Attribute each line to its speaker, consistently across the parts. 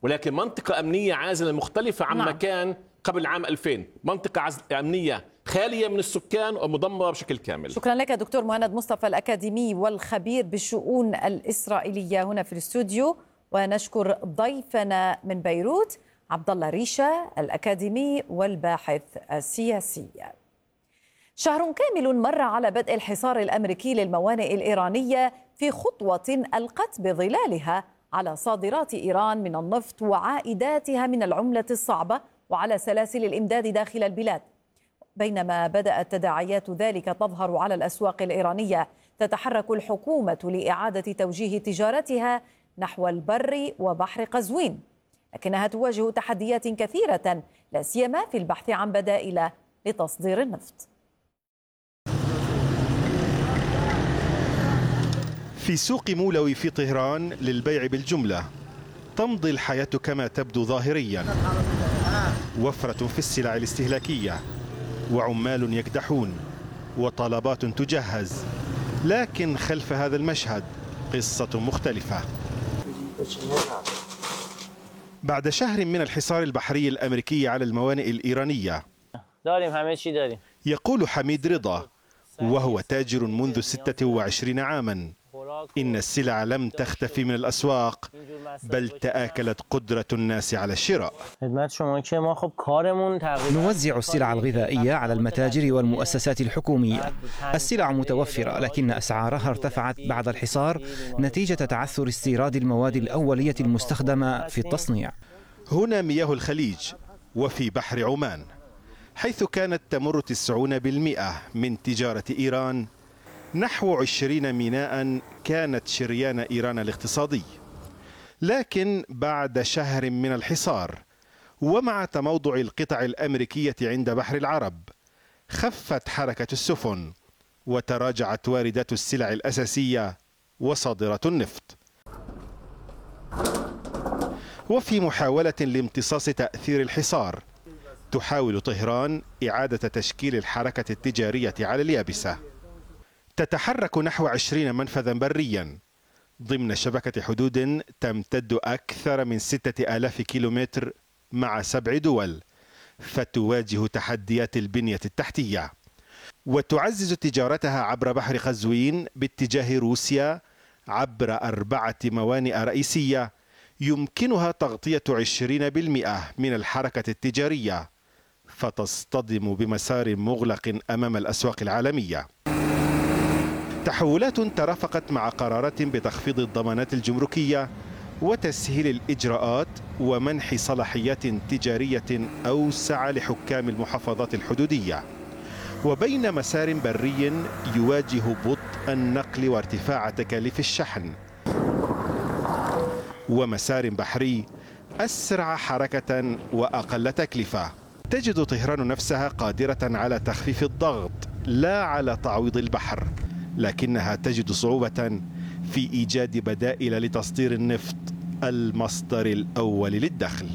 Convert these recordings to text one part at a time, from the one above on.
Speaker 1: ولكن منطقة أمنية عازلة مختلفة عما
Speaker 2: نعم.
Speaker 1: كان قبل عام 2000. منطقة أمنية خالية من السكان ومدمرة بشكل كامل.
Speaker 2: شكرا لك دكتور مهند مصطفى، الأكاديمي والخبير بالشؤون الإسرائيلية هنا في الاستوديو. ونشكر ضيفنا من بيروت عبد الله ريشة، الأكاديمي والباحث السياسي. شهر كامل مر على بدء الحصار الأمريكي للموانئ الإيرانية في خطوة ألقت بظلالها على صادرات إيران من النفط وعائداتها من العملة الصعبة وعلى سلاسل الإمداد داخل البلاد. بينما بدأت تداعيات ذلك تظهر على الأسواق الإيرانية، تتحرك الحكومة لإعادة توجيه تجارتها نحو البر وبحر قزوين، لكنها تواجه تحديات كثيرة لا سيما في البحث عن بدائل لتصدير النفط.
Speaker 3: في سوق مولوي في طهران للبيع بالجملة تمضي الحياة كما تبدو ظاهريا، وفرة في السلع الاستهلاكية وعمال يكدحون وطلبات تجهز، لكن خلف هذا المشهد قصة مختلفة. بعد شهر من الحصار البحري الأمريكي على الموانئ الإيرانية، يقول حميد رضا وهو تاجر منذ 26 عاما إن السلع لم تختفي من الأسواق، بل تآكلت قدرة الناس على الشراء.
Speaker 4: نوزع السلع الغذائية على المتاجر والمؤسسات الحكومية. السلع متوفرة، لكن أسعارها ارتفعت بعد الحصار نتيجة تعثر استيراد المواد الأولية المستخدمة في التصنيع.
Speaker 3: هنا مياه الخليج وفي بحر عمان، حيث كانت تمر 90% من تجارة إيران. نحو 20 ميناء كانت شريان إيران الاقتصادي، لكن بعد شهر من الحصار ومع تموضع القطع الأمريكية عند بحر العرب خفت حركة السفن وتراجعت واردات السلع الأساسية وصادرات النفط. وفي محاولة لامتصاص تأثير الحصار تحاول طهران إعادة تشكيل الحركة التجارية على اليابسة. تتحرك نحو 20 منفذا بريا ضمن شبكة حدود تمتد أكثر من 6000 كيلومتر مع 7 دول، فتواجه تحديات البنية التحتية، وتعزز تجارتها عبر بحر قزوين باتجاه روسيا عبر 4 موانئ رئيسية يمكنها تغطية 20% من الحركة التجارية، فتصطدم بمسار مغلق أمام الأسواق العالمية. تحولات ترافقت مع قرارات بتخفيض الضمانات الجمركية وتسهيل الإجراءات ومنح صلاحيات تجارية أوسع لحكام المحافظات الحدودية، وبين مسار بري يواجه بطء النقل وارتفاع تكاليف الشحن، ومسار بحري أسرع حركة وأقل تكلفة. تجد طهران نفسها قادرة على تخفيف الضغط لا على تعويض البحر، لكنها تجد صعوبة في إيجاد بدائل لتصدير النفط المصدر الأول للدخل.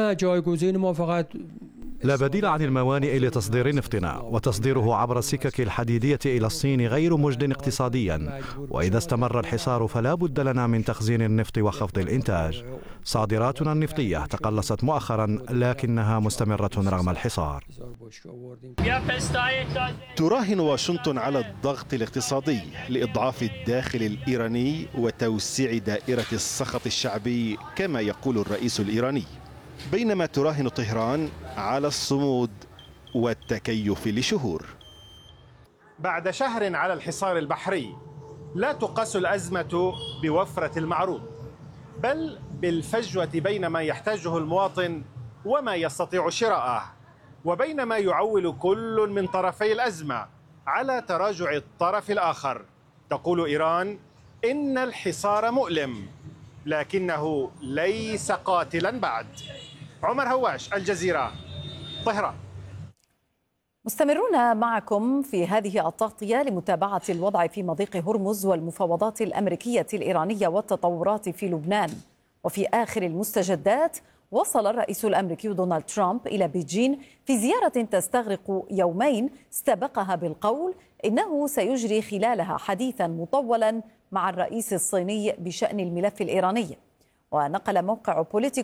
Speaker 5: لا بديل عن الموانئ لتصدير نفطنا، وتصديره عبر السكك الحديدية إلى الصين غير مجد اقتصاديا، وإذا استمر الحصار فلا بد لنا من تخزين النفط وخفض الإنتاج. صادراتنا النفطية تقلصت مؤخرا، لكنها مستمرة رغم الحصار.
Speaker 3: تراهن واشنطن على الضغط الاقتصادي لإضعاف الداخل الإيراني وتوسيع دائرة السخط الشعبي كما يقول الرئيس الإيراني، بينما تراهن طهران على الصمود والتكيف لشهور. بعد شهر على الحصار البحري لا تقاس الأزمة بوفرة المعروض، بل بالفجوة بين ما يحتاجه المواطن وما يستطيع شراءه، وبين ما يعول كل من طرفي الأزمة على تراجع الطرف الآخر. تقول إيران إن الحصار مؤلم، لكنه ليس قاتلا بعد. عمر هواش، الجزيرة، طهران.
Speaker 2: مستمرون معكم في هذه التغطية لمتابعة الوضع في مضيق هرمز والمفاوضات الأمريكية الإيرانية والتطورات في لبنان. وفي آخر المستجدات، وصل الرئيس الأمريكي دونالد ترامب إلى بيجين في زيارة تستغرق يومين استبقها بالقول إنه سيجري خلالها حديثا مطولا مع الرئيس الصيني بشأن الملف الإيراني. ونقل موقع بوليتيكو